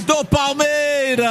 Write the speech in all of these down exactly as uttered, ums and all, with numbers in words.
do Palmeiras.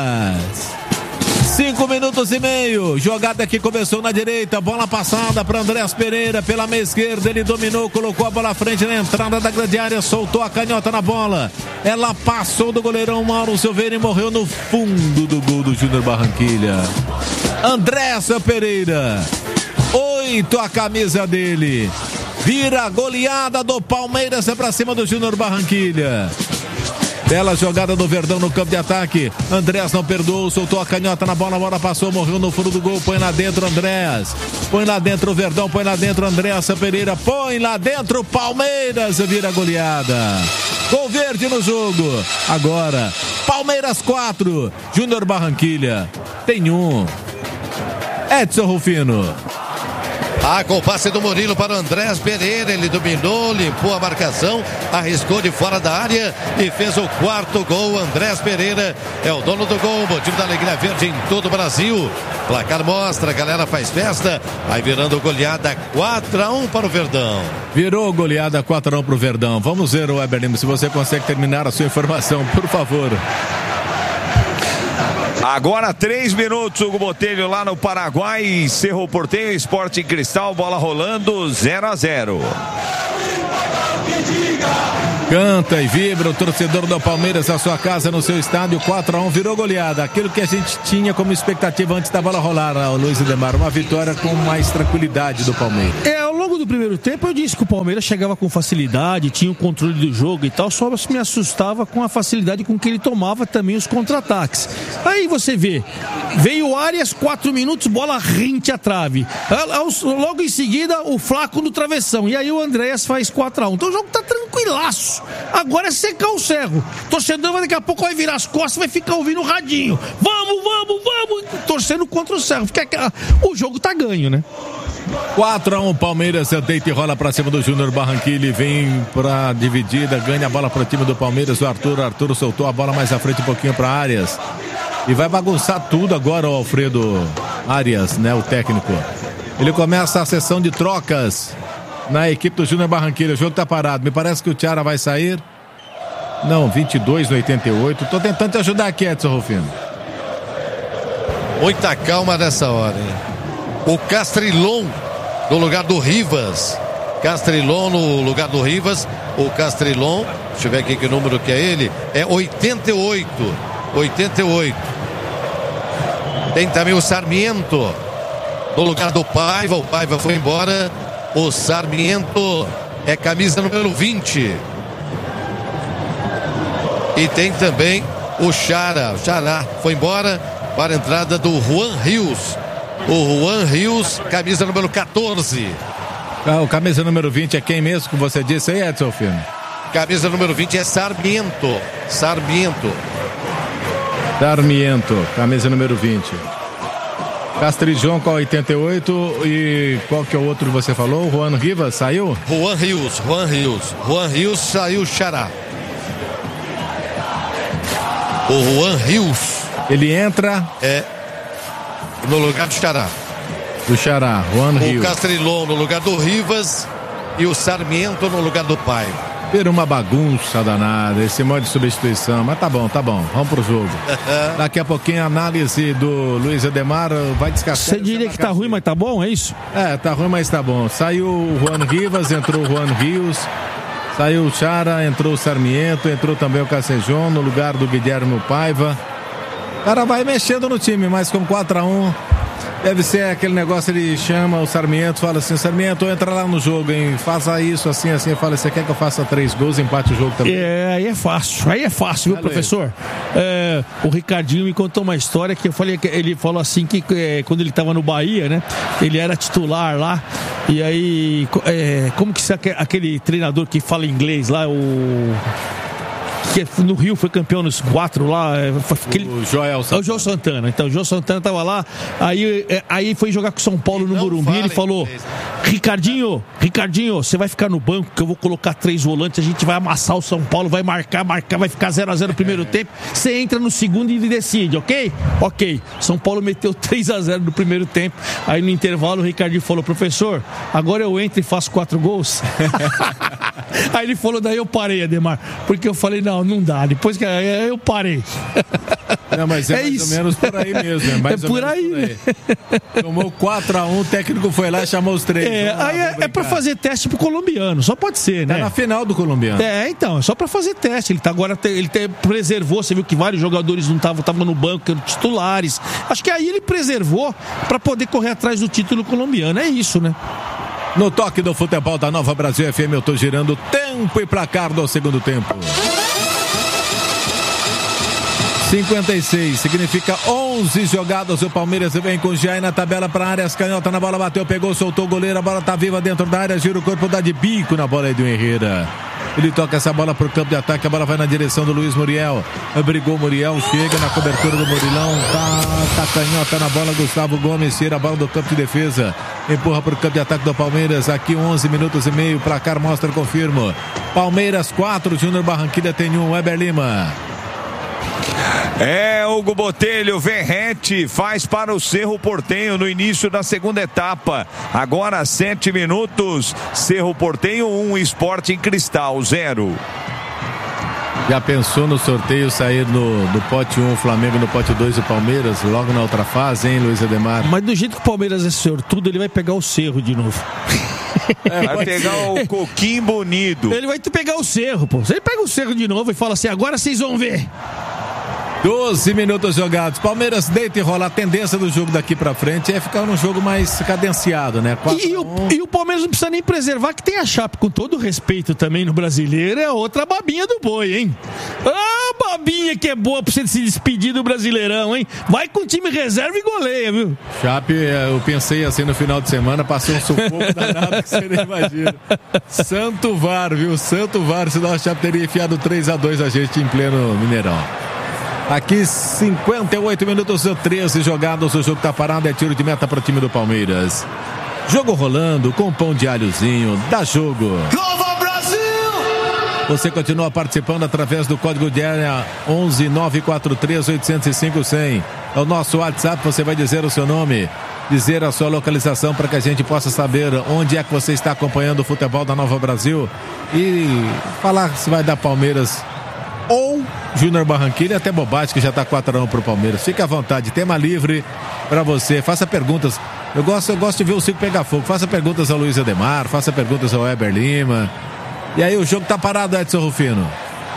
Cinco minutos e meio, jogada que começou na direita, bola passada para Andrés Pereira pela meia esquerda, ele dominou, colocou a bola à frente na entrada da grande área, soltou a canhota na bola, ela passou do goleirão Mauro Silveira e morreu no fundo do gol do Júnior Barranquilla. Andrés Pereira, oito a camisa dele, vira a goleada do Palmeiras, é pra cima do Júnior Barranquilla. Bela jogada do Verdão no campo de ataque. Andrés não perdoou, soltou a canhota na bola, a bola passou, morreu no fundo do gol. Põe lá dentro Andrés. Põe lá dentro o Verdão, põe lá dentro Andrés Pereira. Põe lá dentro Palmeiras, vira goleada. Gol verde no jogo. Agora, Palmeiras quatro, Júnior Barranquilla tem um. Edson Rufino. Ah, com o passe do Murilo para o Andrés Pereira, ele dominou, limpou a marcação, arriscou de fora da área e fez o quarto gol. Andrés Pereira é o dono do gol, motivo da alegria verde em todo o Brasil. Placar mostra, a galera faz festa, vai virando goleada quatro a um para o Verdão. Virou goleada quatro a um para o Verdão. Vamos ver, o Weber Lima, se você consegue terminar a sua informação, por favor. Agora três minutos, Hugo Botelho lá no Paraguai, Cerro Porteño, Sporting Cristal, bola rolando, zero a zero. Canta e vibra o torcedor do Palmeiras, a sua casa, no seu estádio, quatro a um, virou goleada. Aquilo que a gente tinha como expectativa antes da bola rolar, o Luiz Ademar, uma vitória com mais tranquilidade do Palmeiras. É, ao longo do primeiro tempo eu disse que o Palmeiras chegava com facilidade, tinha o controle do jogo e tal, só me assustava com a facilidade com que ele tomava também os contra-ataques. Aí você vê, veio o Arias, quatro minutos, bola rente à trave. Logo em seguida, o Flaco no travessão. E aí o Andréas faz quatro a um. Então o jogo tá tranquilaço. Agora é secar o Cerro. Torcedor daqui a pouco vai virar as costas, vai ficar ouvindo o radinho. Vamos, vamos, vamos. Torcendo contra o Cerro. Porque o jogo tá ganho, né? quatro a um, Palmeiras deita e rola pra cima do Júnior Barranquilla, vem pra dividida, ganha a bola pro time do Palmeiras, o Arthur, Arthur soltou a bola mais à frente um pouquinho pra Arias, e vai bagunçar tudo agora o Alfredo Arias, né, o técnico. Ele começa a sessão de trocas na equipe do Júnior Barranquilla, o jogo tá parado, me parece que o Thiara vai sair, não, vinte e dois no oitenta e oito, tô tentando te ajudar aqui, Edson Rufino. Muita calma nessa hora, hein? O Castrilon no lugar do Rivas. Castrilon no lugar do Rivas. O Castrilon, deixa eu ver aqui que número que é ele. É oitenta e oito. oitenta e oito. Tem também o Sarmiento no lugar do Paiva. O Paiva foi embora. O Sarmiento é camisa número vinte. E tem também o Chara. O Chara foi embora para a entrada do Juan Rios. O Juan Rios, camisa número quatorze. Ah, o camisa número vinte é quem mesmo que você disse aí, Edson Filho? Camisa número vinte é Sarmiento. Sarmiento. Sarmiento, camisa número vinte. Castrijon com a oitenta e oito. E qual que é o outro que você falou? Juan Rivas saiu? Juan Rios, Juan Rios. Juan Rios saiu, Xará. O Juan Rios. Ele entra. É. No lugar do Xará. Do Xará, Juan Rios. O Castrilon no lugar do Rivas e o Sarmiento no lugar do Pai. Vira uma bagunça danada esse modo de substituição, mas tá bom, tá bom, vamos pro jogo. Daqui a pouquinho a análise do Luiz Ademar vai descansar. Você diria que tá ruim, mas tá bom, é isso? É, tá ruim, mas tá bom. Saiu o Juan Rivas, entrou o Juan Rios, saiu o Chara, entrou o Sarmiento, entrou também o Cacejon no lugar do Guilherme Paiva. O cara vai mexendo no time, mas com quatro a um, deve ser aquele negócio, ele chama o Sarmiento, fala assim, Sarmiento, entra lá no jogo, hein, faça isso, assim, assim, fala, você quer que eu faça três gols, empate o jogo também? É, aí é fácil, aí é fácil, viu, professor? É, o Ricardinho me contou uma história que eu falei, que ele falou assim, que é, quando ele tava no Bahia, né, ele era titular lá, e aí, é, como que aquele treinador que fala inglês lá, o... que no Rio foi campeão nos quatro lá, aquele... o Joel Santana. O Joel Santana, então o Joel Santana tava lá, aí, aí foi jogar com o São Paulo no Morumbi, ele falou, Ricardinho, Ricardinho, você vai ficar no banco que eu vou colocar três volantes, a gente vai amassar o São Paulo, vai marcar, marcar, vai ficar zero a zero no primeiro tempo, você entra no segundo e decide, ok? Ok, São Paulo meteu três a zero no primeiro tempo, aí no intervalo o Ricardinho falou, professor, agora eu entro e faço quatro gols? Aí ele falou, daí eu parei, Ademar, porque eu falei, não, não dá. Depois que eu parei. Não, mas é, é mais isso. ou menos por aí mesmo. É, mais é por aí. por aí. Tomou quatro a um, o técnico foi lá e chamou os três. É, lá, aí é, é pra fazer teste pro colombiano. Só pode ser, né? Tá na final do colombiano. É, então, é só pra fazer teste. Ele tá agora, ele te, preservou. Você viu que vários jogadores não estavam estavam no banco, eram titulares. Acho que aí ele preservou pra poder correr atrás do título colombiano. É isso, né? No toque do futebol da Nova Brasil F M, eu tô girando tempo e placar do segundo tempo. cinquenta e seis, significa onze jogadas. O Palmeiras vem com o Jair na tabela para a área. Canhota na bola, bateu, pegou, soltou o goleiro. A bola tá viva dentro da área. Gira o corpo, dá de bico na bola aí do Herrera. Ele toca essa bola pro campo de ataque. A bola vai na direção do Luiz Muriel. Brigou o Muriel, chega na cobertura do Murilão. Tá, tá canhota na bola. Gustavo Gomes tira a bola do campo de defesa. Empurra pro campo de ataque do Palmeiras. Aqui onze minutos e meio. Placar mostra, confirmo. Palmeiras quatro, Júnior Barranquilla tem um. Weber Lima. É, Hugo Botelho, Verrete faz para o Cerro Porteño no início da segunda etapa. Agora sete minutos, Cerro Porteño um, Sporting Cristal zero. Já pensou no sorteio sair no, do pote um, o Flamengo no pote dois, o Palmeiras, logo na outra fase, hein, Luiz Ademar? Mas do jeito que o Palmeiras é sortudo, ele vai pegar o Cerro de novo. É, vai pegar ser. o Coquinho Bonito. Ele vai pegar o Cerro, pô. Ele pega o Cerro de novo e fala assim, agora vocês vão ver. doze minutos jogados. Palmeiras deita e rola. A tendência do jogo daqui pra frente é ficar num jogo mais cadenciado, né? E o, e o Palmeiras não precisa nem preservar, que tem a Chape, com todo respeito também no Brasileiro, é outra babinha do boi, hein? Ah, babinha que é boa pra você se despedir do Brasileirão, hein? Vai com o time reserva e goleia, viu? Chape, eu pensei assim no final de semana, passei um sufoco danado que você nem imagina. Santo V A R, viu? Santo V A R, senão a Chape teria enfiado três a dois a gente em pleno Mineirão. Aqui cinquenta e oito minutos, treze jogados, o jogo tá parado, é tiro de meta para o time do Palmeiras. Jogo rolando, com pão de alhozinho, dá jogo. Nova Brasil! Você continua participando através do código de área onze nove quatro três oito zero cinco cem. É o nosso WhatsApp, você vai dizer o seu nome, dizer a sua localização para que a gente possa saber onde é que você está acompanhando o futebol da Nova Brasil e falar se vai dar Palmeiras ou Júnior Barranquilla, até bobagem que já está quatro a um pro Palmeiras. Fique à vontade, tema livre para você. Faça perguntas. Eu gosto, eu gosto de ver o circo pegar fogo. Faça perguntas ao Luiz Ademar, faça perguntas ao Weber Lima. E aí o jogo tá parado, Edson Rufino.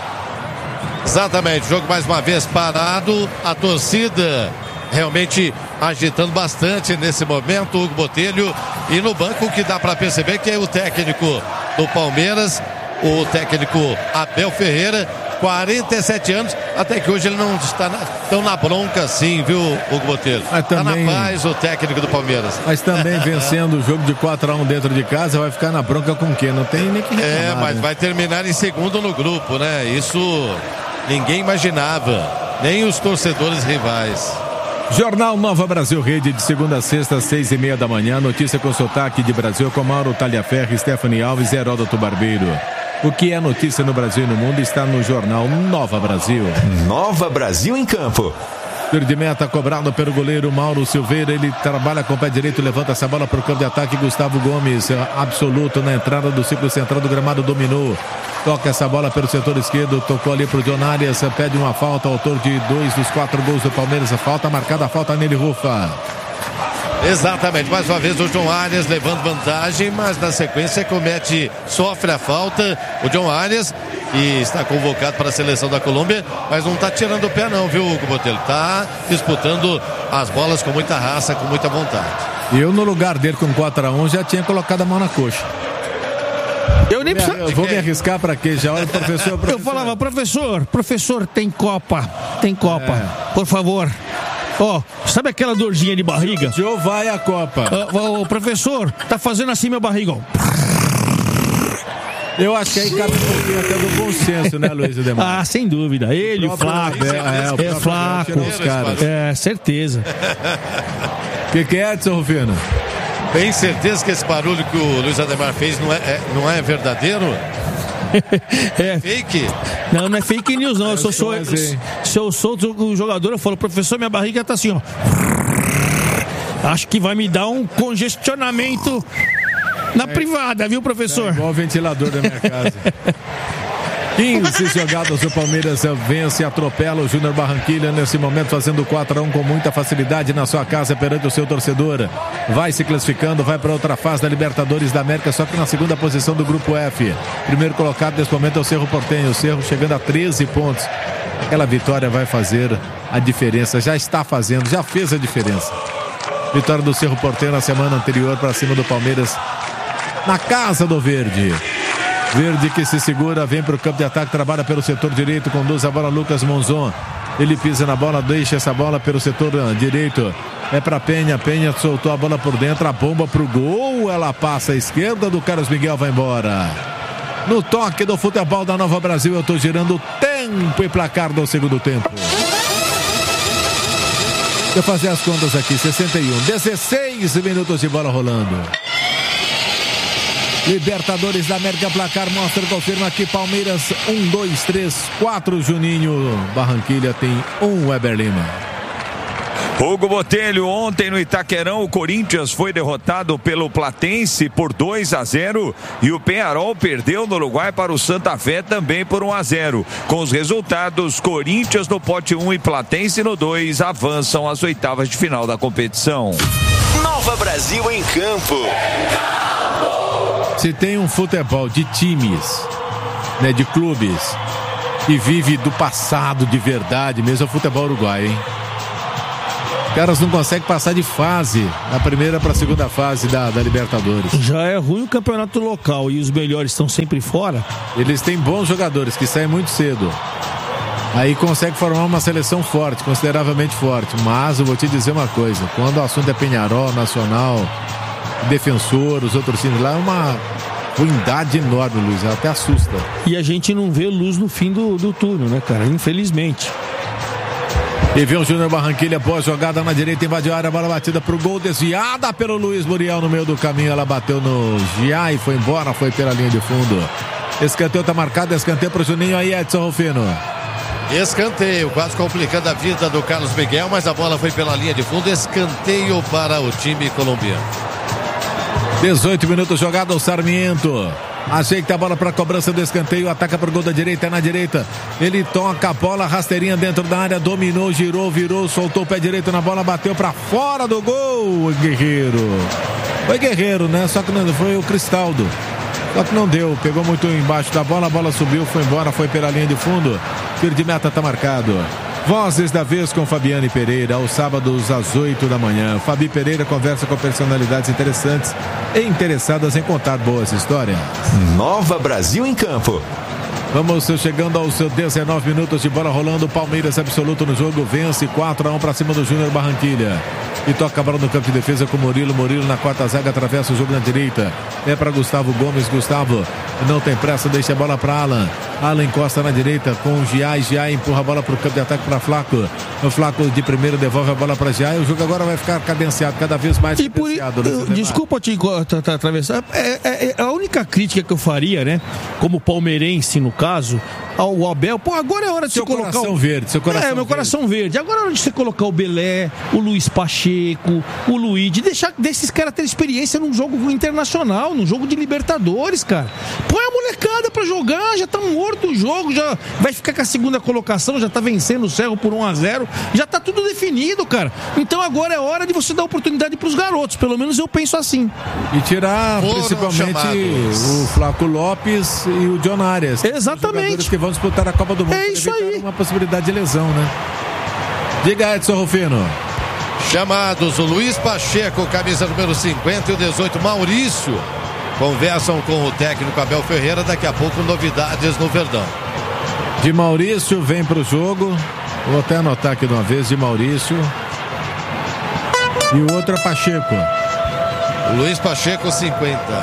Exatamente, o jogo mais uma vez parado. A torcida realmente agitando bastante nesse momento, Hugo Botelho. E no banco o que dá para perceber que é o técnico do Palmeiras, o técnico Abel Ferreira, quarenta e sete anos, até que hoje ele não está na, tão na bronca assim, viu, Hugo Botelho? Mas também, tá na paz o técnico do Palmeiras. Mas também vencendo o jogo de quatro a um dentro de casa, vai ficar na bronca com quem? Não tem nem que reclamar. É, mas né? vai terminar em segundo no grupo, né? Isso ninguém imaginava, nem os torcedores rivais. Jornal Nova Brasil Rede, de segunda a sexta, às seis e meia da manhã. Notícia com sotaque de Brasil com Mauro Talhaferro, Stephanie Alves e Heródoto Barbeiro. O que é notícia no Brasil e no mundo está no Jornal Nova Brasil. Nova Brasil em campo. Tiro de meta cobrado pelo goleiro Mauro Silveira. Ele trabalha com o pé direito, levanta essa bola para o campo de ataque. Gustavo Gomes, absoluto na entrada do círculo central do gramado, dominou. Toca essa bola pelo setor esquerdo, tocou ali para o John Arias, pede uma falta, autor de dois dos quatro gols do Palmeiras. A falta marcada, a falta nele, Rufa. Exatamente, mais uma vez o John Arias levando vantagem, mas na sequência comete, sofre a falta o John Arias e está convocado para a seleção da Colômbia, mas não está tirando o pé não, viu, Hugo Botelho? Está disputando as bolas com muita raça, com muita vontade. Eu no lugar dele com quatro a um já tinha colocado a mão na coxa. Eu nem preciso... Eu vou me arriscar para quê? Já olha, professor, professor. Eu falava, professor, professor, tem Copa, tem Copa, é. Por favor. Ó, oh, sabe aquela dorzinha de barriga? Joe vai à Copa. Ô, uh, uh, professor, tá fazendo assim meu barriga, ó. Eu acho que aí cabe um pouquinho até do bom senso, né, Luiz Ademar? Ah, sem dúvida. Ele, o Flaco. É, é, é Flaco. É, certeza. O que, que é, Edson Rufino? Tem certeza que esse barulho que o Luiz Ademar fez não é, é, não é verdadeiro? É fake? Não, não é fake news, não. Eu sou, sou, se eu sou o jogador, eu falo, professor, minha barriga tá assim, ó. Acho que vai me dar um congestionamento na é, privada, viu, professor? É igual o ventilador da minha casa. quinze jogadas, o Palmeiras vence e atropela o Júnior Barranquilla nesse momento, fazendo quatro a um com muita facilidade na sua casa perante o seu torcedor. Vai se classificando, vai para outra fase da Libertadores da América, só que na segunda posição do grupo F. Primeiro colocado nesse momento é o Cerro Porteño, o Cerro chegando a treze pontos. Aquela vitória vai fazer a diferença, já está fazendo, já fez a diferença. Vitória do Cerro Porteño na semana anterior para cima do Palmeiras na casa do Verde. Verde que se segura, vem para o campo de ataque, trabalha pelo setor direito, conduz a bola Lucas Monzon. Ele pisa na bola, deixa essa bola pelo setor direito. É para Penha, Penha soltou a bola por dentro, a bomba para o gol, ela passa à esquerda do Carlos Miguel, vai embora. No toque do futebol da Nova Brasil, eu estou girando o tempo e placar do segundo tempo. Deixa eu fazer as contas aqui, sessenta e um, dezesseis minutos de bola rolando. Libertadores da América, placar mostra, confirma que Palmeiras um, dois, três, quatro, Juninho Barranquilla tem um, Weber Lima. Hugo Botelho, ontem no Itaquerão o Corinthians foi derrotado pelo Platense por dois a zero e o Peñarol perdeu no Uruguai para o Santa Fé também por um a zero. Com os resultados, Corinthians no pote um e Platense no dois avançam às oitavas de final da competição. Nova Brasil em campo. Se tem um futebol de times, né, de clubes, e vive do passado de verdade mesmo, é o futebol uruguaio, hein? Os caras não conseguem passar de fase, da primeira para a segunda fase da, da Libertadores. Já é ruim o campeonato local e os melhores estão sempre fora. Eles têm bons jogadores que saem muito cedo. Aí consegue formar uma seleção forte, consideravelmente forte. Mas eu vou te dizer uma coisa, quando o assunto é Peñarol, Nacional, Defensor, os outros times lá, é uma ruindade enorme, Luiz, ela até assusta. E a gente não vê luz no fim do, do túnel, né, cara? Infelizmente. E vem o Júnior Barranquilla, boa jogada na direita, invadiu a área, bola batida pro gol, desviada pelo Luiz Muriel no meio do caminho, ela bateu no Gia e foi embora, foi pela linha de fundo. Escanteio tá marcado, escanteio pro Juninho, aí Edson Rufino. Escanteio, quase complicando a vida do Carlos Miguel, mas a bola foi pela linha de fundo, escanteio para o time colombiano. dezoito minutos jogado, o Sarmiento ajeita a bola para a cobrança do escanteio, ataca para o gol da direita, é na direita, ele toca a bola, rasteirinha dentro da área, dominou, girou, virou, soltou o pé direito na bola, bateu para fora do gol, Guerreiro. Foi Guerreiro, né? Só que não foi o Cristaldo. Só que não deu, pegou muito embaixo da bola, a bola subiu, foi embora, foi pela linha de fundo. Tiro de meta tá marcado. Vozes da vez com Fabiane Pereira, aos sábados às oito da manhã. Fabi Pereira conversa com personalidades interessantes e interessadas em contar boas histórias. Nova Brasil em campo. Vamos chegando aos dezenove minutos de bola rolando. Palmeiras absoluto no jogo, vence quatro a um para cima do Júnior Barranquilla. E toca a bola no campo de defesa com Murilo. Murilo na quarta zaga, atravessa o jogo na direita. É para Gustavo Gomes. Gustavo não tem pressa, deixa a bola para Alan. Alan encosta na direita com o Giai. Giai empurra a bola para o campo de ataque para Flaco. O Flaco de primeiro devolve a bola para Giai. O jogo agora vai ficar cadenciado, cada vez mais e cadenciado. Por, eu, desculpa te atravessar. É, é, é a única crítica que eu faria, né? Como palmeirense, no caso, ao Abel. Pô, agora é hora de seu você colocar. Coração o... verde, seu coração É, meu verde. coração verde. Agora é hora de você colocar o Belé, o Luiz Pacheco, o Luigi. Deixar desses caras ter experiência num jogo internacional, num jogo de Libertadores, cara. Põe a molecada pra jogar, já tá morto o jogo, já vai ficar com a segunda colocação, já tá vencendo o Cerro por um a zero, já tá tudo definido, cara. Então agora é hora de você dar oportunidade pros garotos, pelo menos eu penso assim. E tirar Foram principalmente chamados. o Flaco Lopes e o John Arias. Exatamente. Que vão disputar a Copa do Mundo. É isso aí. Uma possibilidade de lesão, né? Diga, Edson Rufino. Chamados o Luiz Pacheco, camisa número cinquenta, e o dezoito, Maurício. Conversam com o técnico Abel Ferreira, daqui a pouco novidades no Verdão. De Maurício vem pro jogo. Vou até anotar aqui de uma vez, de Maurício. E o outro é Pacheco. Luiz Pacheco, cinquenta.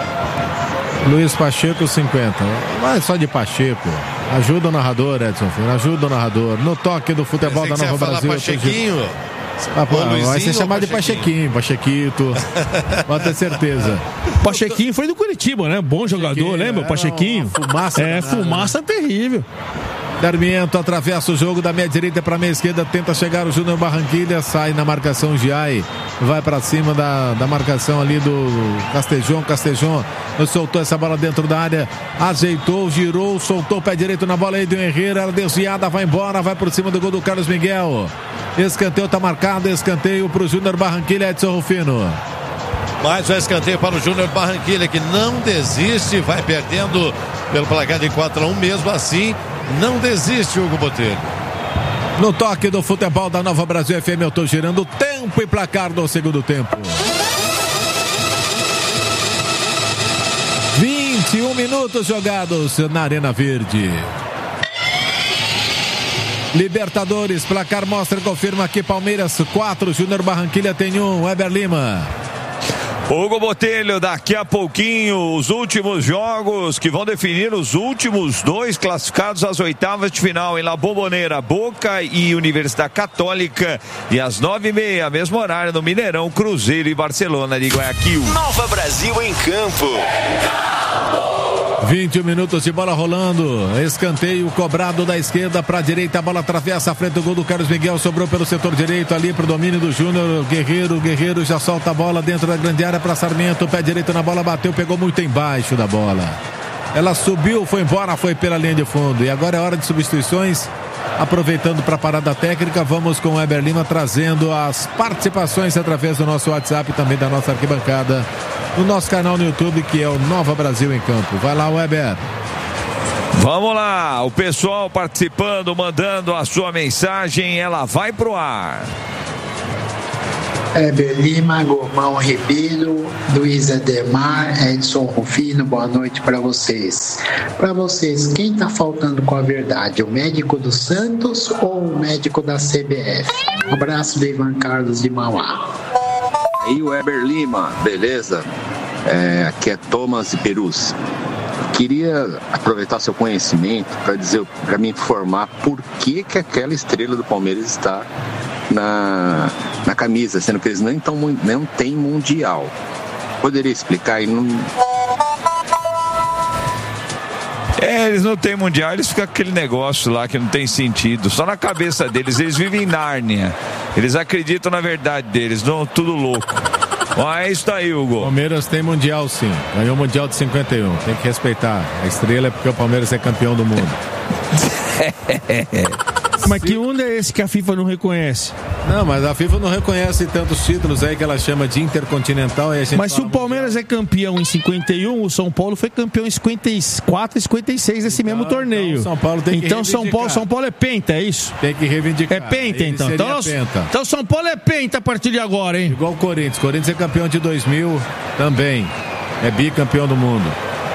Luiz Pacheco, cinquenta. Vai só de Pacheco. Ajuda o narrador, Edson Filho. Ajuda o narrador. No toque do futebol da Nova Brasil. Pachequinho. Ah, pô, vai ser chamado de Pachequinho, Pachequito. Pode ter certeza. Pachequinho foi do Curitiba, né? Bom jogador, lembra? Pachequinho. Fumaça. É, fumaça terrível. Sarmiento atravessa o jogo da meia direita para a meia esquerda, tenta chegar o Júnior Barranquilla, sai na marcação Giai, vai para cima da, da marcação ali do Castejon. Castejon soltou essa bola dentro da área, ajeitou, girou, soltou o pé direito na bola aí do Herrera, ela desviada, vai embora, vai por cima do gol do Carlos Miguel. Escanteio tá marcado, escanteio para o Júnior Barranquilla, Edson Rufino. Mais um escanteio para o Júnior Barranquilla, que não desiste, vai perdendo pelo placar de quatro a um, mesmo assim não desiste, Hugo Botelho. No toque do futebol da Nova Brasil F M, eu tô girando o tempo e placar do segundo tempo. vinte e um minutos jogados na Arena Verde. Libertadores, placar mostra, confirma aqui Palmeiras quatro, Júnior Barranquilla tem um, Weber Lima. Hugo Botelho, daqui a pouquinho os últimos jogos que vão definir os últimos dois classificados às oitavas de final em La Bombonera, Boca e Universidade Católica, e às nove e meia, mesmo horário no Mineirão, Cruzeiro e Barcelona de Guayaquil. Nova Brasil em campo. vinte e um minutos de bola rolando, escanteio cobrado da esquerda para a direita, a bola atravessa a frente do gol do Carlos Miguel, sobrou pelo setor direito ali para o domínio do Júnior Guerreiro, Guerreiro já solta a bola dentro da grande área para Sarmiento, pé direito na bola, bateu, pegou muito embaixo da bola, ela subiu, foi embora, foi pela linha de fundo, e agora é hora de substituições. Aproveitando para a parada técnica, vamos com o Weber Lima trazendo as participações através do nosso WhatsApp e também da nossa arquibancada no nosso canal no YouTube, que é o Nova Brasil em Campo. Vai lá, Weber. Vamos lá, o pessoal participando, mandando a sua mensagem, ela vai pro ar. Weber Lima, Gomão Ribeiro, Luiz Ademar, Edson Rufino, boa noite para vocês. Para vocês, quem está faltando com a verdade, o médico do Santos ou o médico da C B F? Um abraço do Ivan Carlos de Mauá. E o Weber Lima, beleza? É, aqui é Thomas de Perus. Queria aproveitar seu conhecimento para dizer, para me informar por que que aquela estrela do Palmeiras está na, na camisa, sendo que eles não, tão, não têm mundial. Poderia explicar e não... É, eles não têm mundial, eles ficam com aquele negócio lá que não tem sentido. Só na cabeça deles, eles vivem em Nárnia. Eles acreditam na verdade deles, não, tudo louco. Mas é isso aí, Hugo. Palmeiras tem mundial, sim. Ganhou o mundial de cinquenta e um. Tem que respeitar. A estrela é porque o Palmeiras é campeão do mundo. Mas que mundo é esse que a FIFA não reconhece? Não, mas a FIFA não reconhece tantos títulos aí que ela chama de intercontinental. Aí a gente mas se o Palmeiras mundial. É campeão em cinquenta e um, o São Paulo foi campeão em cinquenta e quatro e cinquenta e seis desse então, mesmo torneio. Então São Paulo tem que então São Paulo, São Paulo é penta, é isso? Tem que reivindicar. É penta, então. Então, nós, penta. Então São Paulo é penta a partir de agora, hein? Igual o Corinthians. Corinthians é campeão de dois mil também. É bicampeão do mundo.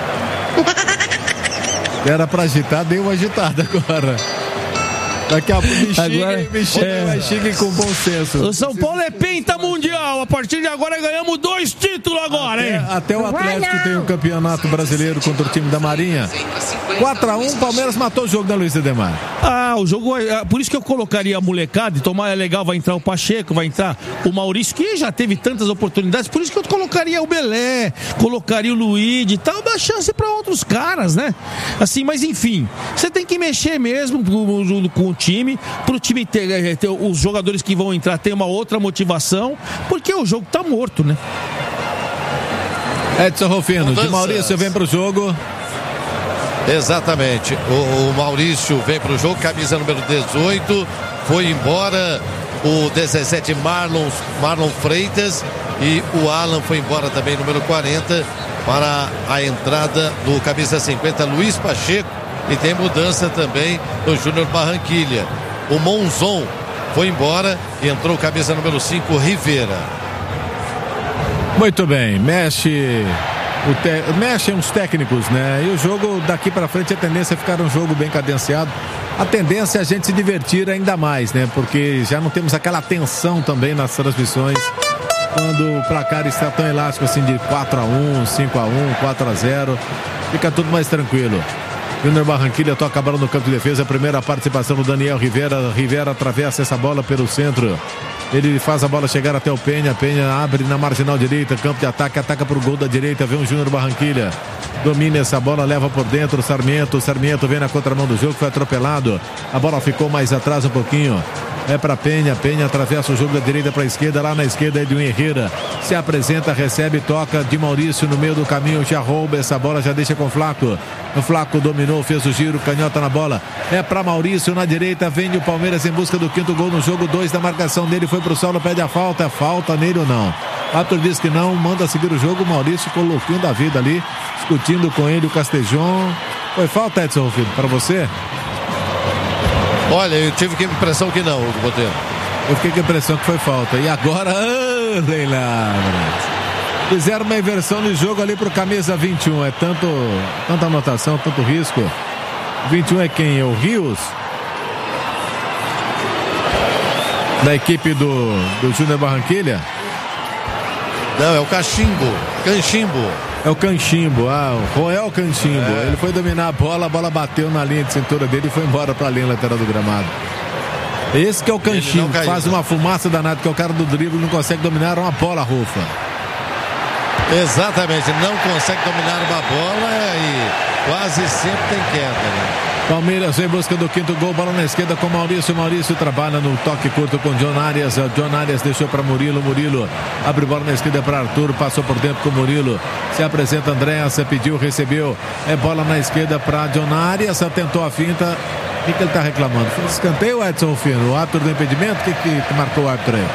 Era pra agitar, deu uma agitada agora. Daqui a pouco me xingue é. com bom senso. O São Paulo é penta mundial. A partir de agora ganhamos dois títulos agora, até, hein? Até o Atlético tem um campeonato brasileiro contra o time da Marinha. quatro a um, Palmeiras matou o jogo da Luiz Ademar. Ah, o jogo, por isso que eu colocaria a molecada, e tomar é legal, vai entrar o Pacheco, vai entrar o Maurício, que já teve tantas oportunidades, por isso que eu colocaria o Belé, colocaria o Luigi e tal, dá chance para outros caras, né? Assim, mas enfim, você tem que mexer mesmo com, com o time, pro time ter, ter os jogadores que vão entrar ter uma outra motivação, porque o jogo tá morto, né? Edson Rufino, de Maurício vem pro jogo. Exatamente, o, o Maurício vem para o jogo, camisa número dezoito, foi embora o dezessete Marlon, Marlon Freitas, e o Alan foi embora também, número quarenta, para a entrada do camisa cinquenta Luiz Pacheco, e tem mudança também do Júnior Barranquilla. O Monzon foi embora e entrou camisa número cinco Rivera. Muito bem, mexe... O te... Mexem os técnicos, né? E o jogo daqui para frente a tendência é ficar um jogo bem cadenciado. A tendência é a gente se divertir ainda mais, né? Porque já não temos aquela tensão também nas transmissões quando o placar está tão elástico assim de quatro a um, cinco a um, quatro a zero. Fica tudo mais tranquilo. Júnior Barranquilla toca a bola no campo de defesa. A primeira participação do Daniel Rivera. Rivera atravessa essa bola pelo centro. Ele faz a bola chegar até o Penha. Penha abre na marginal direita, campo de ataque, ataca pro gol da direita. Vem o Júnior Barranquilha. Domina essa bola, leva por dentro. Sarmiento, Sarmiento vem na contramão do jogo, foi atropelado. A bola ficou mais atrás um pouquinho. É para Penha, Penha atravessa o jogo da direita para a esquerda, lá na esquerda Edwin Herrera se apresenta, recebe, toca de Maurício no meio do caminho, já rouba essa bola, já deixa com o Flaco. O Flaco dominou, fez o giro, canhota na bola, é para Maurício na direita, vem o Palmeiras em busca do quinto gol no jogo, dois da marcação dele, foi pro solo, pede a falta, falta nele ou não? O árbitro diz que não, manda seguir o jogo, Maurício colocou da vida ali, discutindo com ele o Castejon. Foi falta, Edson Rufino, para você? Olha, eu tive que impressão que não, Hugo Botelho. Eu fiquei com a impressão que foi falta. E agora, ah, Leila, fizeram uma inversão de jogo ali pro camisa vinte e um. É tanto, tanta anotação, tanto risco. vinte e um é quem? É o Rios? Da equipe do, do Júnior Barranquilha? Não, é o Cachimbo. Canchimbo. É o Canchimbo, ah, o Roel Canchimbo. É. Ele foi dominar a bola, a bola bateu na linha de cintura dele e foi embora para a linha lateral do gramado. Esse que é o Canchimbo, faz uma fumaça danada, que é o cara do drible, não consegue dominar uma bola, Rufa. Exatamente, não consegue dominar uma bola e quase sempre tem queda, né? Palmeiras vem em busca do quinto gol, bola na esquerda com Maurício, Maurício trabalha no toque curto com John Arias, John Arias deixou para Murilo, Murilo abre bola na esquerda para Arthur, passou por dentro com Murilo, se apresenta Andréas, pediu, recebeu, é bola na esquerda para John Arias, tentou a finta, o que, que ele está reclamando? Foi escanteio, Edson Rufino, o árbitro do impedimento, o que, que, que marcou o árbitro aí?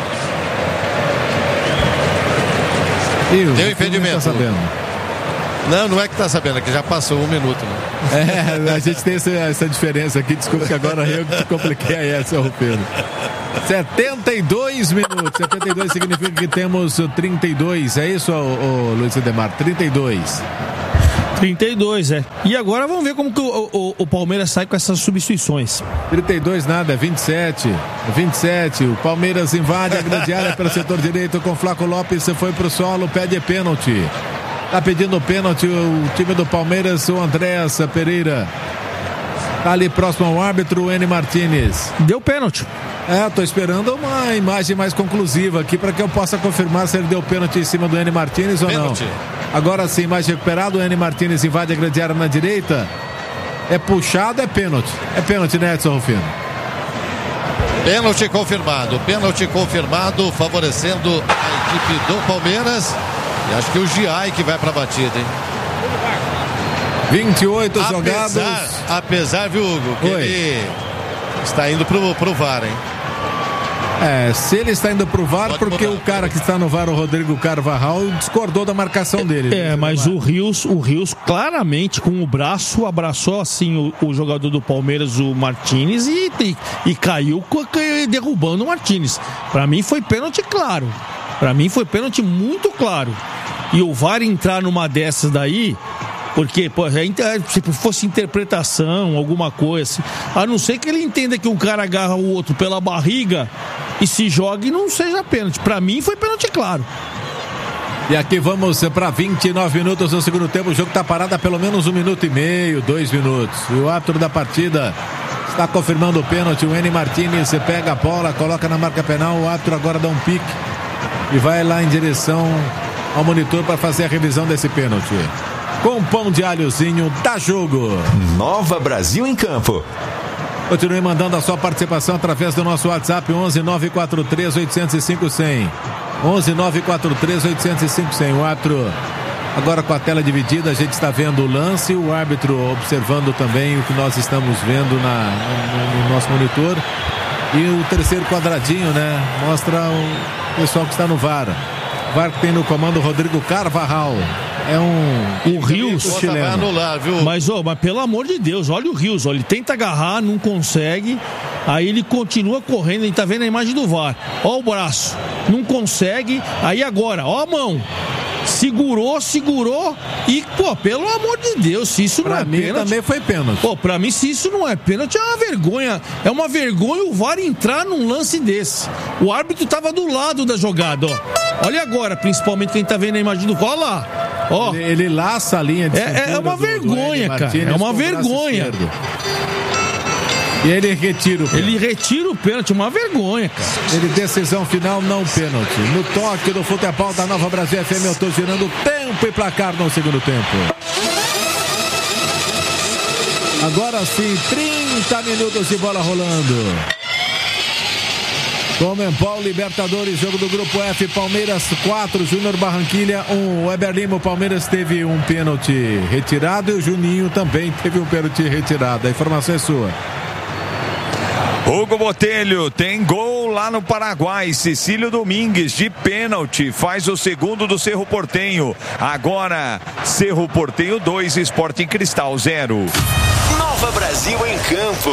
E deu impedimento. Tá sabendo? Não, não é que tá sabendo, é que já passou um minuto, né? É, a gente tem essa, essa diferença aqui, desculpa que agora eu que te compliquei aí, Edson Rufino. setenta e dois minutos, setenta e dois significa que temos trinta e dois, é isso, ô, ô, Luiz Ademar? trinta e dois. trinta e dois, é. E agora vamos ver como que o, o, o Palmeiras sai com essas substituições. trinta e dois nada, é vinte e sete. vinte e sete, o Palmeiras invade a grande área pelo setor direito com Flaco Lopes, foi pro solo, pede pênalti. Tá pedindo pênalti o time do Palmeiras, o Andréas Pereira. Tá ali próximo ao árbitro, o N. Martínez. Deu pênalti. É, tô esperando uma imagem mais conclusiva aqui para que eu possa confirmar se ele deu pênalti em cima do N. Martínez ou pênalti. Não. Agora sim, imagem recuperada, o N. Martínez invade a grande área na direita. É puxado, é pênalti. É pênalti, né, Edson Rufino? Pênalti confirmado, pênalti confirmado, favorecendo a equipe do Palmeiras. E acho que o Giai que vai pra batida, hein? vinte e oito apesar, jogados. Apesar, viu, Hugo, que Oi. ele está indo pro, pro V A R, hein? É, se ele está indo pro V A R, Pode porque mudar. O cara que está no V A R, o Rodrigo Carvajal, discordou da marcação dele. É, né? Mas o Rios, o Rios claramente com o braço abraçou assim o, o jogador do Palmeiras, o Martínez, e, e, e caiu derrubando o Martínez. Pra mim foi pênalti claro. Pra mim foi pênalti muito claro. E o V A R entrar numa dessas daí, porque pô, se fosse interpretação, alguma coisa, a não ser que ele entenda que um cara agarra o outro pela barriga e se joga e não seja pênalti. Pra mim foi pênalti claro. E aqui vamos para vinte e nove minutos no segundo tempo. O jogo está parado há pelo menos um minuto e meio, dois minutos. E o árbitro da partida está confirmando o pênalti. O N. Martínez pega a bola, coloca na marca penal. O árbitro agora dá um pique e vai lá em direção ao monitor para fazer a revisão desse pênalti. Com pão de alhozinho, dá jogo. Nova Brasil em Campo. Continue mandando a sua participação através do nosso WhatsApp onze nove quatro três oito zero cinco zero zero. onze nove quatro três oito zero cinco zero zero. O árbitro agora com a tela dividida, a gente está vendo o lance, o árbitro observando também o que nós estamos vendo na, no, no nosso monitor. E o terceiro quadradinho, né? Mostra o pessoal que está no V A R. O V A R que tem no comando o Rodrigo Carvajal. É um... O Rios vai anular, viu? Mas, ó, mas pelo amor de Deus, olha o Rios, ó, ele tenta agarrar, não consegue. Aí ele continua correndo, a gente tá vendo a imagem do V A R. Ó o braço, não consegue. Aí agora, ó a mão. Segurou, segurou e, pô, pelo amor de Deus, se isso pra não é mim pênalti... também foi pênalti. Pô, pra mim, se isso não é pênalti, é uma vergonha. É uma vergonha o V A R entrar num lance desse. O árbitro tava do lado da jogada, ó. Olha agora, principalmente quem tá vendo a imagem do V A R, olha lá. Ó. Ele, ele laça a linha de É, é uma do, vergonha, do cara. É uma vergonha. E ele retira o pênalti. Ele retira o pênalti, uma vergonha, cara. Ele, decisão final, não pênalti. No toque do futebol da Nova Brasil F M, eu tô girando tempo e placar no segundo tempo. Agora sim, trinta minutos de bola rolando. Comembol Libertadores, jogo do grupo F, Palmeiras quatro, Júnior Barranquilha um. O Weber Lima, o Palmeiras teve um pênalti retirado e o Juninho também teve um pênalti retirado. A informação é sua. Hugo Botelho tem gol lá no Paraguai. Cecílio Domingues de pênalti faz o segundo do Cerro Porteño. Agora Cerro Porteño dois, Sporting Cristal zero. Nova Brasil em campo.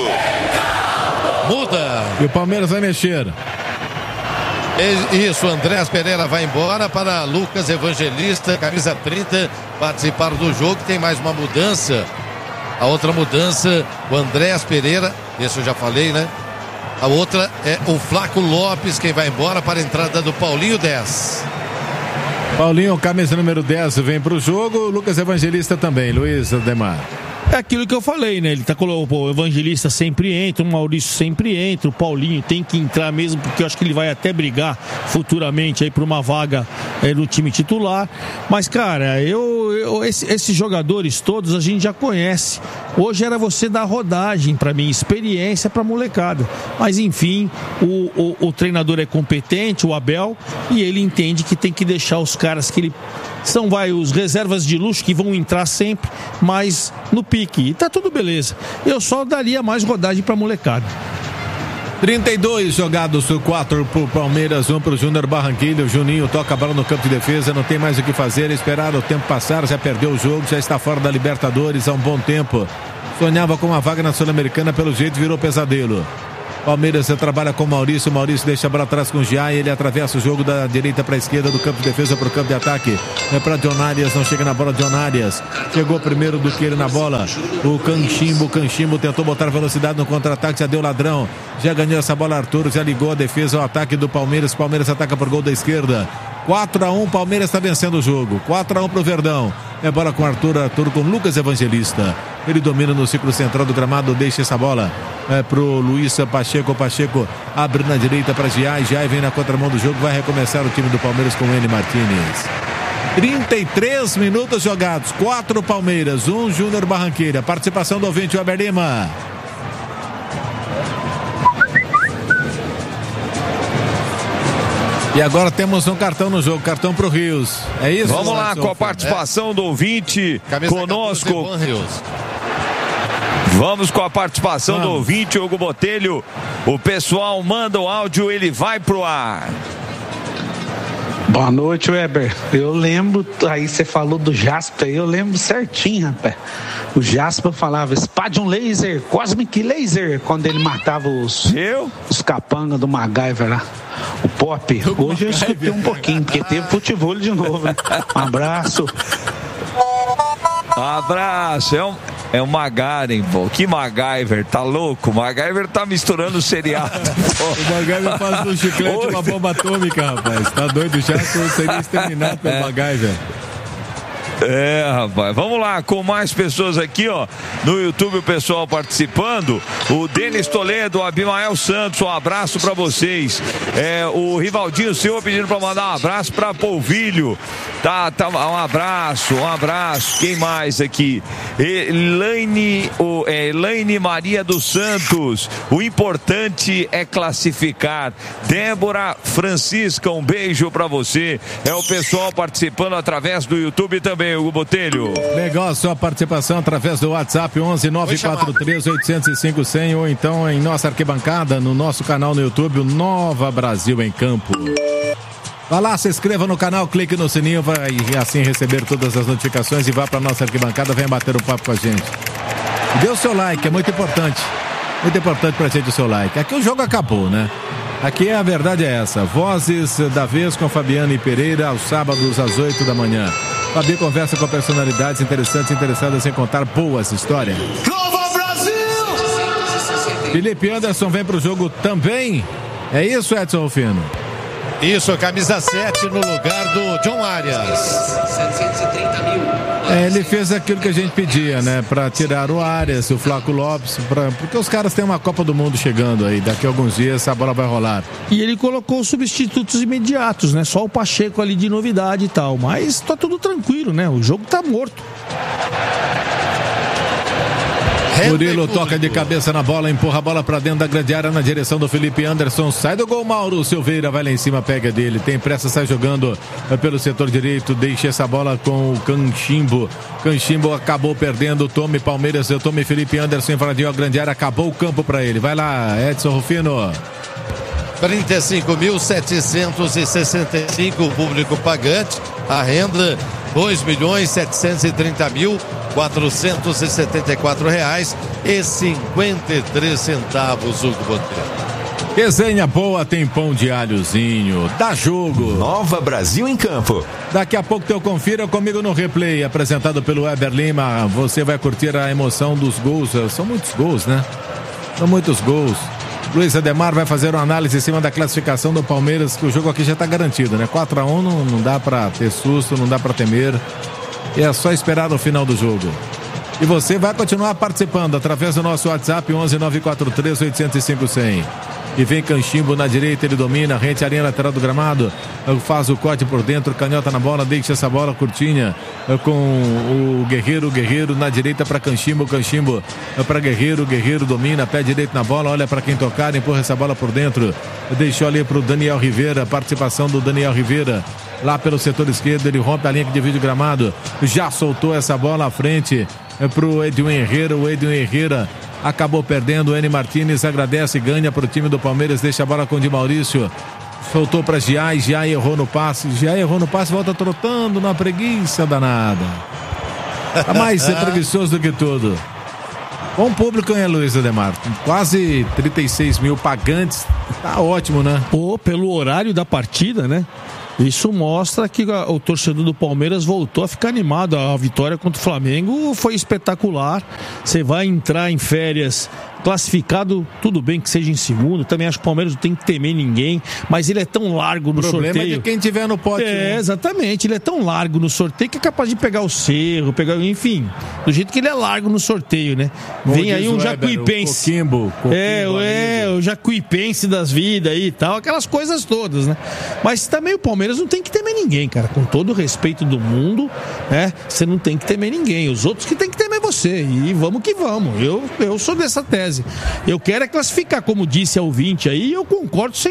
Muda. E o Palmeiras vai mexer. Isso, Andrés Pereira vai embora para Lucas Evangelista, camisa trinta, participar do jogo. Tem mais uma mudança. A outra mudança, o Andrés Pereira, esse eu já falei, né? A outra é o Flaco Lopes, quem vai embora para a entrada do Paulinho dez. Paulinho, camisa número dez, vem para o jogo. Lucas Evangelista também, Luiz Ademar. É aquilo que eu falei, né? Ele tá colocando, o Evangelista sempre entra, o Maurício sempre entra, o Paulinho tem que entrar mesmo, porque eu acho que ele vai até brigar futuramente aí por uma vaga é, no time titular. Mas, cara, eu, eu esse, esses jogadores todos a gente já conhece. Hoje era você dar rodagem pra mim, experiência pra molecada. Mas, enfim, o, o, o treinador é competente, o Abel, e ele entende que tem que deixar os caras que ele... São, vai, os reservas de luxo que vão entrar sempre, mas no pique. E tá tudo beleza. Eu só daria mais rodagem pra molecada. trinta e dois jogados, quatro pro Palmeiras, um pro Júnior Barranquilla. O Juninho toca a bola no campo de defesa, não tem mais o que fazer, esperar o tempo passar, já perdeu o jogo, já está fora da Libertadores há um bom tempo. Sonhava com uma vaga na Sul-Americana, pelo jeito virou pesadelo. Palmeiras trabalha com o Maurício, o Maurício deixa a bola atrás com o Gia, ele atravessa o jogo da direita para a esquerda, do campo de defesa para o campo de ataque, é para Dionarias, não chega na bola Dionarias, chegou primeiro do que ele na bola, o Canchimbo, o Canchimbo tentou botar velocidade no contra-ataque, já deu ladrão, já ganhou essa bola Arthur, já ligou a defesa ao ataque do Palmeiras, Palmeiras ataca por gol da esquerda, quatro a um, Palmeiras está vencendo o jogo, quatro a um para o Verdão, é bola com Arthur, Arthur com Lucas Evangelista, ele domina no círculo central do gramado, deixa essa bola é pro Luiz Pacheco, Pacheco abre na direita para Giai, Giai vem na contramão do jogo, vai recomeçar o time do Palmeiras com N. Martínez. trinta e três minutos jogados, quatro Palmeiras, um Júnior Barranquilla, participação do ouvinte Weber Lima. E agora temos um cartão no jogo, cartão pro Rios. É isso? Vamos lá com a participação é. do ouvinte Camisa conosco. Vamos com a participação Vamos. do ouvinte Hugo Botelho. O pessoal manda o áudio, ele vai pro ar. Boa noite, Weber. Eu lembro, aí você falou do Jasper, eu lembro certinho, rapaz. O Jasper falava Spadium Laser, Cosmic Laser, quando ele matava os, eu? os capangas do MacGyver lá. O Pop. O Hoje eu escutei um pouquinho, porque teve futebol de novo, né? Um abraço. Abraço, é um, é um Magaren, pô. Que MacGyver, tá louco? O MacGyver tá misturando o seriado. O MacGyver faz um chiclete Oi. uma bomba atômica, rapaz. Tá doido já? Seria exterminado pelo é. MacGyver. É, rapaz, vamos lá, com mais pessoas aqui, ó, no YouTube, o pessoal participando, o Denis Toledo, o Abimael Santos, um abraço pra vocês, é, o Rivaldinho Silva pedindo pra mandar um abraço pra Polvilho, tá, tá, um abraço, um abraço, quem mais aqui, Elaine, o, é, Elaine Maria dos Santos, o importante é classificar, Débora Francisca, um beijo pra você, é o pessoal participando através do YouTube também, Hugo Botelho. Legal a sua participação através do WhatsApp onze nove quatro três oito zero cinco zero zero ou então em nossa arquibancada no nosso canal no YouTube, o Nova Brasil em Campo. Vá lá, se inscreva no canal, clique no sininho, vai assim receber todas as notificações e vá para nossa arquibancada, venha bater um papo com a gente. Dê o seu like, é muito importante. Muito importante pra gente o seu like. Aqui o jogo acabou, né? Aqui a verdade é essa. Vozes da vez com Fabiano e Pereira aos sábados às oito da manhã. Fabi conversa com personalidades interessantes interessadas em contar boas histórias. Nova Brasil! Felipe Anderson vem pro jogo também. É isso, Edson Rufino? Isso, camisa sete no lugar do John Arias. setecentos e trinta mil. É, ele fez aquilo que a gente pedia, né? Pra tirar o Arias, o Flaco Lopes, pra... porque os caras têm uma Copa do Mundo chegando aí. Daqui a alguns dias essa bola vai rolar. E ele colocou substitutos imediatos, né? Só o Pacheco ali de novidade e tal. Mas tá tudo tranquilo, né? O jogo tá morto. Murilo toca de cabeça na bola, empurra a bola pra dentro da grande área na direção do Felipe Anderson, sai do gol. Mauro Silveira vai lá em cima, pega dele, tem pressa, sai jogando pelo setor direito, deixa essa bola com o Canchimbo. Canchimbo acabou perdendo, tome Palmeiras, eu tome Felipe Anderson, invadiu a grande área, acabou o campo pra ele, vai lá Edson Rufino. trinta e cinco mil setecentos e sessenta e cinco o público pagante, a renda dois milhões setecentos e trinta mil quatrocentos e setenta e quatro reais e cinquenta e três centavos, Hugo Botelho. Resenha boa, tem pão de alhozinho, dá jogo. Nova Brasil em campo. Daqui a pouco eu confira comigo no replay, apresentado pelo Weber Lima. Você vai curtir a emoção dos gols, são muitos gols, né? São muitos gols. Luiz Ademar vai fazer uma análise em cima da classificação do Palmeiras, que o jogo aqui já está garantido, né? quatro a um não, não dá para ter susto, não dá para temer. E é só esperar no final do jogo. E você vai continuar participando através do nosso WhatsApp onze nove quatro três oito zero cinco zero zero. E vem Canchimbo na direita, ele domina, rente a linha lateral do gramado, faz o corte por dentro, canhota na bola, deixa essa bola curtinha com o Guerreiro, Guerreiro na direita para Canchimbo, Canchimbo para Guerreiro, Guerreiro domina, pé direito na bola, olha para quem tocar, empurra essa bola por dentro, deixou ali para o Daniel Rivera, participação do Daniel Rivera, lá pelo setor esquerdo, ele rompe a linha que divide o gramado, já soltou essa bola à frente para o Edwin Herrera, o Edwin Herrera acabou perdendo, o Eni Martínez agradece, ganha para o time do Palmeiras, deixa a bola com o Di Maurício, soltou para Giai, Giai errou no passe, Giai errou no passe, volta trotando na preguiça danada, tá mais preguiçoso do que tudo. Bom público, hein, Luiz Ademar? Quase trinta e seis mil pagantes, tá ótimo, né? Pô, pelo horário da partida, né? Isso mostra que o torcedor do Palmeiras voltou a ficar animado. A vitória contra o Flamengo foi espetacular. Você vai entrar em férias classificado, tudo bem que seja em segundo. Também acho que o Palmeiras não tem que temer ninguém, mas ele é tão largo no sorteio. O problema é de quem tiver no pote. É, exatamente. Ele é tão largo no sorteio que é capaz de pegar o Cerro, pegar, enfim, do jeito que ele é largo no sorteio, né? Bom, vem aí um Jacuipense. Coquimbo, Coquimbo, é, é, o Jacuipense das vidas aí e tal, aquelas coisas todas, né? Mas também o Palmeiras não tem que temer ninguém, cara. Com todo o respeito do mundo, né? Você não tem que temer ninguém. Os outros que tem que temer você. E vamos que vamos. Eu, eu sou dessa tese. Eu quero é classificar, como disse a ouvinte aí, e eu concordo sem